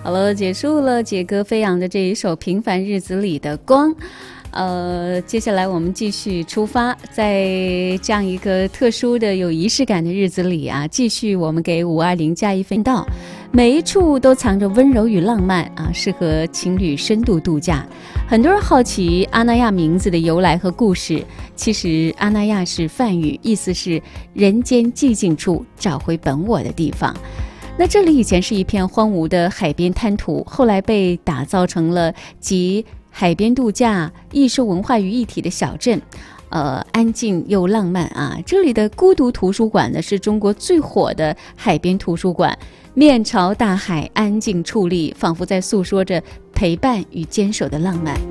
好了，结束了杰哥飞扬的这一首《平凡日子里的光》。接下来我们继续出发，在这样一个特殊的有仪式感的日子里啊，继续我们给520加一分道。每一处都藏着温柔与浪漫啊，适合情侣深度度假。很多人好奇阿那亚名字的由来和故事，其实阿那亚是梵语，意思是人间寂静处找回本我的地方。那这里以前是一片荒芜的海边滩涂，后来被打造成了集海边度假、艺术文化于一体的小镇，安静又浪漫啊！这里的孤独图书馆呢，是中国最火的海边图书馆，面朝大海，安静矗立，仿佛在诉说着陪伴与坚守的浪漫。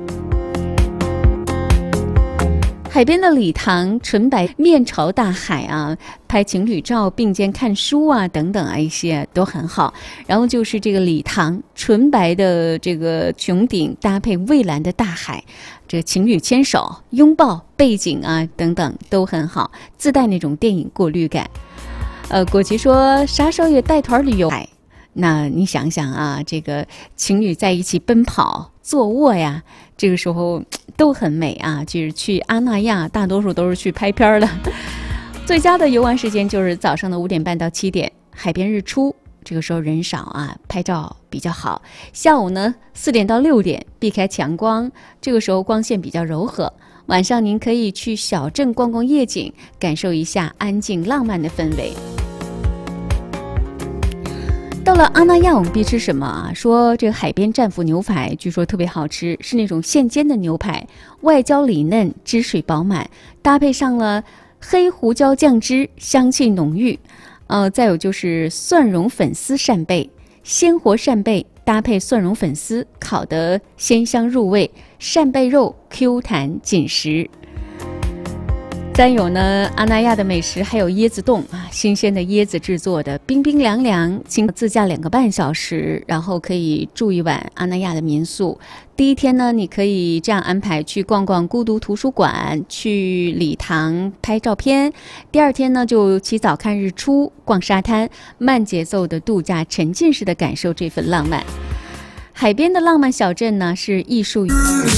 海边的礼堂纯白，面朝大海啊，拍情侣照并肩看书啊等等啊，一些都很好。然后就是这个礼堂纯白的这个穹顶搭配蔚蓝的大海，这情侣牵手拥抱，背景啊等等都很好，自带那种电影过滤感。果琪说啥时候也带团旅游？那你想想啊，这个情侣在一起奔跑坐卧呀，这个时候都很美啊。就是去阿那亚大多数都是去拍片的，最佳的游玩时间就是早上的5点半到7点，海边日出，这个时候人少啊，拍照比较好。下午呢4点到6点，避开强光，这个时候光线比较柔和。晚上您可以去小镇逛逛夜景，感受一下安静浪漫的氛围。到了阿那亚我们必吃什么啊？说这个海边战斧牛排据说特别好吃，是那种现煎的牛排，外焦里嫩，汁水饱满，搭配上了黑胡椒酱汁，香气浓郁。再有就是蒜蓉粉丝扇贝，鲜活扇贝搭配蒜蓉粉丝，烤得鲜香入味，扇贝肉 Q 弹紧实。再有呢，阿那亚的美食还有椰子冻啊，新鲜的椰子制作的，冰冰凉凉，经自驾2个半小时，然后可以住一晚阿那亚的民宿。第一天呢，你可以这样安排：去逛逛孤独图书馆，去礼堂拍照片；第二天呢，就起早看日出，逛沙滩，慢节奏的度假，沉浸式的感受这份浪漫。海边的浪漫小镇呢，是艺术